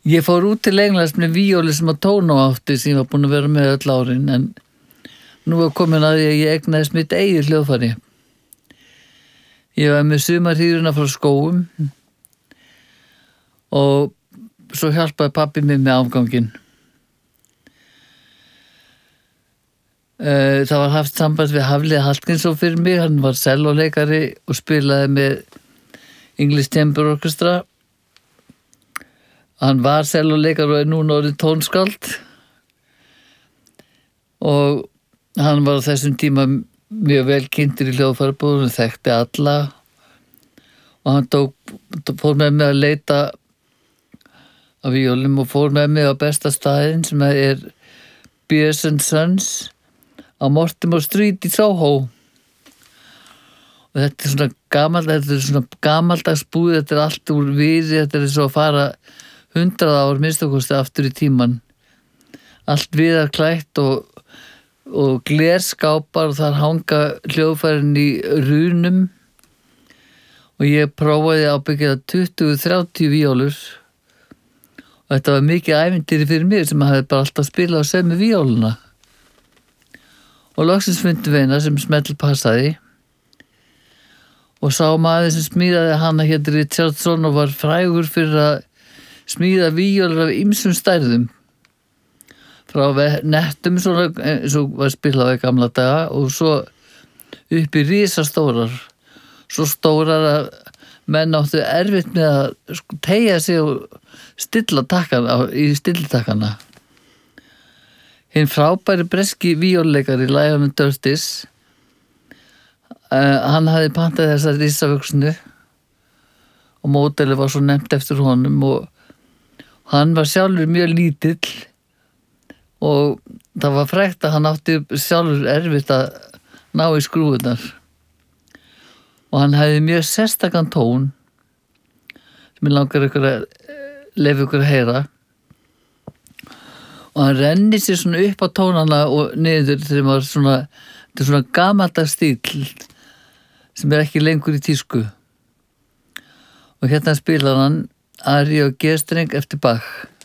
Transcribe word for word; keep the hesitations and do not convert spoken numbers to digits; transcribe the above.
Ég fór út til Englands með víólu sem að tóna átti sem ég var búin að vera með öll árin en nú var komin að ég egnaðist mitt eigið hljóðfæri. Ég var með sumarhýruna frá skóum og svo hjálpaði pabbi mig með afganginn. Það var haft samband við Hafliða Hallgrímsson fyrir mig, hann var sellóleikari og spilaði með English Chamber Orchestra. Hann var sellóleikari og er núna orðinn tónskáld og hann var á þessum tíma mjög vel kynntur í hljóðfærabúðum, þekkti alla og hann tók, fór með mig að leita af víólum og fór með mig á besta staðinn sem er Beers and Sons á Mortimer Street í Soho. Og þetta er svona gamalt, þetta er svona gamaldags búð, þetta er allt úr viði, þetta er svo að fara hundrað ár minnstakosti aftur í tíman. Allt viðarklætt og, og glerskápar og þar hanga hljóðfærin í runum og ég prófaði ábyggilega tuttugu til þrjátíu víólur og þetta var mikið ævintýri fyrir mig sem hafði bara alltaf spilað á sömu víóluna. Og loksins fundum við eina sem smell passaði og sá maður sem smíðaði hana hér Richardson og var frægur fyrir að smíða víólur af ýmsum stærðum frá nettum svona, eins og var spilað í gamla daga og svo upp í risastórar svo stórar að menn áttu erfitt með að teygja sig og stilla takkana í stillitakkana. Hinn frábæri breski víólleikari Lionel Dirtis, uh, hann hafði pantað þessar risavöxnu og módelið var svo nefnt eftir honum og hann var sjálfur mjög lítill og það var frægt að hann átti sjálfur erfitt að ná í skrúðunar og hann hafði mjög sérstakann tón sem ég langar ykkur að leyfa ykkur að heyra og hann renni sér svona upp á tónana og niður þegar maður svona, þetta er svona gamaldags stíll sem er ekki lengur í tísku. Og hérna spilar hann Ari og G-streng eftir Bach.